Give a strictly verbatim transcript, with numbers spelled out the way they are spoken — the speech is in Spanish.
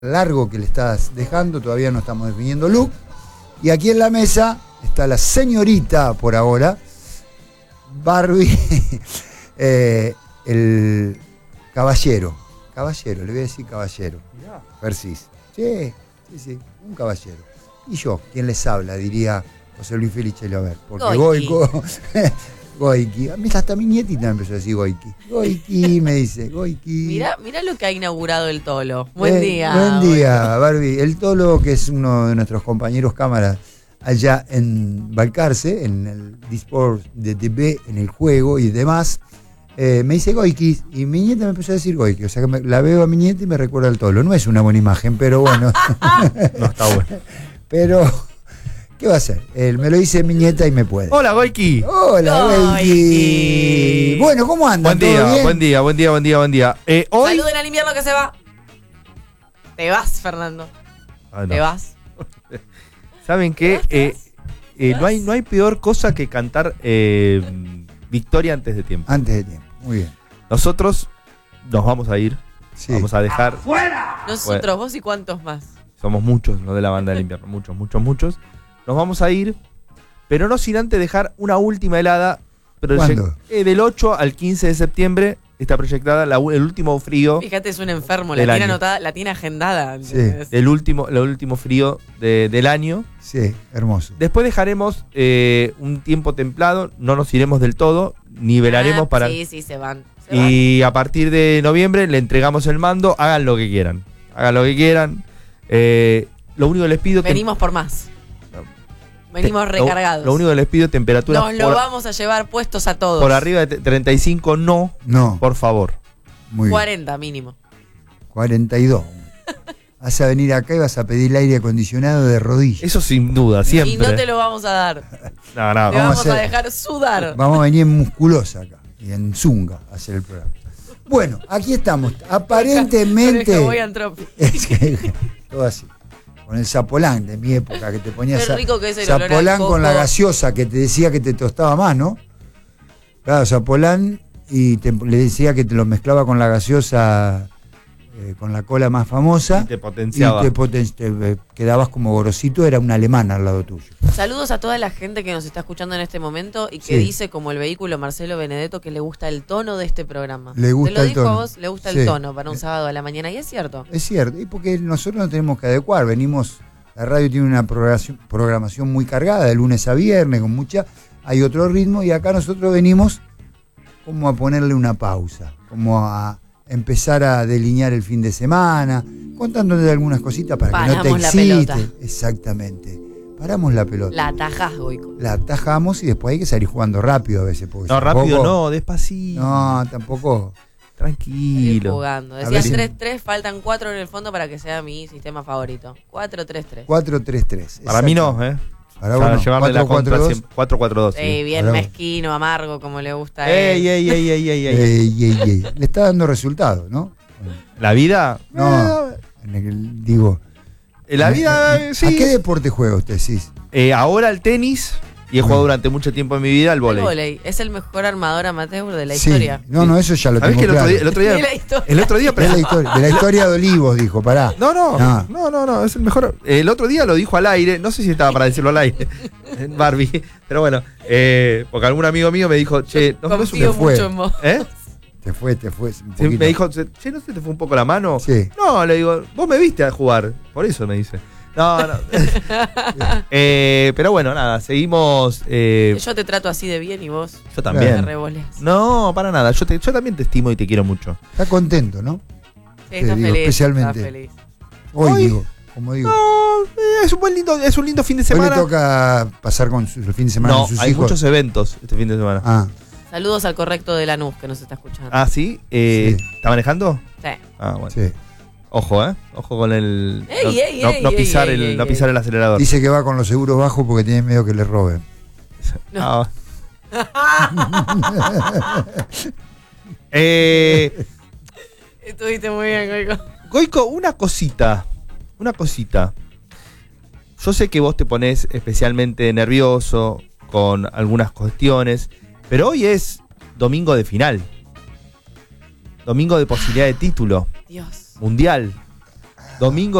largo que le estás dejando, todavía no estamos definiendo look. Y aquí en la mesa está la señorita, por ahora, Barbie, eh, el caballero. Caballero, le voy a decir caballero. Persis. Sí, sí, sí, un caballero. Y yo, quien les habla, diría José Luis Félix Chelaver. Porque Goico, Goiki. A mí hasta mi nietita me empezó a decir Goiki. Goiki, me dice, Goiki. Mirá, mirá lo que ha inaugurado el Tolo. Buen eh, día. Buen día, Goico. Barbie. El Tolo, que es uno de nuestros compañeros cámaras allá en Balcarce, en el Disport de T V, en el juego y demás, eh, me dice Goiki. Y mi nieta me empezó a decir Goiki. O sea que me, la veo a mi nieta y me recuerda al Tolo. No es una buena imagen, pero bueno. No está bueno. Pero, ¿qué va a hacer? Él me lo dice mi nieta y me puede. Hola, Goiki. Hola, Goiki. Bueno, ¿cómo andan? Buen día, ¿Todo bien? buen día, buen día, buen día, buen día. Eh, hoy... Saluden al invierno que se va. Te vas, Fernando. Ah, no. Te vas. ¿Saben qué? Eh, eh, no, hay, no hay peor cosa que cantar eh, victoria antes de tiempo. Antes de tiempo, muy bien. Nosotros nos vamos a ir. Sí. Vamos a dejar. Nosotros, Bueno. vos y cuántos más. Somos muchos, los de la banda del invierno. Muchos, muchos, muchos. Nos vamos a ir, pero no sin antes dejar una última helada. ¿Cuándo? Eh, del ocho al quince de septiembre está proyectada la, el último frío. Fíjate, es un enfermo. La Del tiene año. anotada, la tiene agendada. Sí. ¿entendés? El último, el último frío de- del año. Sí, hermoso. Después dejaremos eh, un tiempo templado, no nos iremos del todo, nivelaremos Ah, para... Sí, sí, se van. Se van. Y a partir de noviembre le entregamos el mando, hagan lo que quieran. Hagan lo que quieran. Eh, lo único que les pido... tem- Venimos por más. te- Venimos lo- recargados. Lo, único que les pido es temperatura Nos lo por, vamos a llevar puestos a todos. por arriba de treinta y cinco, no, No, por favor. muy bien. cuarenta mínimo. cuarenta y dos. Vas a venir acá y vas a pedir el aire acondicionado de rodillas. Eso sin duda, siempre. Y no te lo vamos a dar. No, no, Te vamos vamos a a, hacer- dejar sudar. Vamos a venir en musculosa acá y en zunga a hacer el programa. Bueno, aquí estamos. Aparentemente. Voy a Antropi. Es que, todo así. Con el Zapolán de mi época, que te ponías Qué rico que es el olor al Zapolán con la coco. gaseosa, que te decía que te tostaba más, ¿no? Claro, Zapolán, y te- le decía que te lo mezclaba con la gaseosa, eh, con la cola más famosa. Y te potenciaba. Y te, poten- te, eh, quedabas como gorosito, era una alemana al lado tuyo. Saludos a toda la gente que nos está escuchando en este momento y que Sí. dice, como el vehículo Marcelo Benedetto, que le gusta el tono de este programa. Le gusta Te lo el dijo tono. a vos, le gusta Sí. el tono para un sábado a la mañana, y es cierto. Es cierto, y porque nosotros nos tenemos que adecuar, venimos, la radio tiene una programación, programación muy cargada, de lunes a viernes, con mucha, hay otro ritmo, y acá nosotros venimos como a ponerle una pausa, como a empezar a delinear el fin de semana, contándote algunas cositas para que no te Paramos la excite. pelota. Exactamente. Paramos la pelota. La atajás, Goico. La atajamos y después hay que salir jugando rápido a veces. Porque No, rápido tampoco- no, despacito. No, tampoco. Ir Tranquilo. jugando. A Decías ver. tres tres, faltan cuatro en el fondo para que sea mi sistema favorito. cuatro tres tres. cuatro tres tres. Para mí no, ¿eh? Para Para vos no. llevarle la cuatro cuatro contra dos. siempre. cuatro cuatro dos. Eh, Sí. bien Bravo. mezquino, amargo, como le gusta a él. Ey, ey, ey, ey, ey, ey. Ey, ey, ey. Le está dando resultados, ¿no? La vida. No. Eh, En el- digo. la vida, ¿A eh, sí. qué deporte juega usted, sí? Eh, ahora el tenis. Y he jugado Bueno. durante mucho tiempo en mi vida al El vóley. vóley. Es el mejor armador amateur de la Sí. historia. No, no, eso ya lo ¿Sabés tengo que el otro claro. día, el otro día, De la historia. el otro día de, la historia, de la historia de Olivos, dijo, pará. No, no, Ah. no, no, no, es el mejor. El otro día lo dijo al aire, no sé si estaba para decirlo al aire, Barbie, pero bueno, eh, porque algún amigo mío me dijo, che, no, no es un- Confío fue. mucho en vos. ¿eh? Te fue, te fue. un Sí, poquito. me dijo, che, ¿no se te fue un poco la mano? Sí. No, le digo, vos me viste a jugar, por eso me dice. No, no. Eh, pero bueno, nada, seguimos. eh, Yo te trato así de bien y vos yo te también. revoleas. No, para nada, yo, te- yo también te estimo y te quiero mucho. Está contento, ¿no? Sí, está digo, feliz. especialmente. Está feliz. Hoy, Hoy- digo, como digo. No, eh, es un buen lindo, es un lindo fin de Hoy semana. le toca pasar con su, el fin de semana No, con sus hay hijos. muchos eventos este fin de semana. Ah, Saludos al correcto de Lanús que nos está escuchando. Ah, ¿sí? Eh, Sí. ¿Está manejando? Sí. Ah, bueno. sí. Ojo, ¿eh? Ojo con el... Ey, no, ey, no- ey, no ey, pisar, ey, el, ey, no ey. pisar el acelerador. Dice que va con los seguros bajos porque tiene miedo que le roben. Ah. eh, Estuviste muy bien, Goico. Goico, una cosita. Una cosita. Yo sé que vos te ponés especialmente nervioso con algunas cuestiones, pero hoy es domingo de final. Domingo de posibilidad de título Dios. mundial. Domingo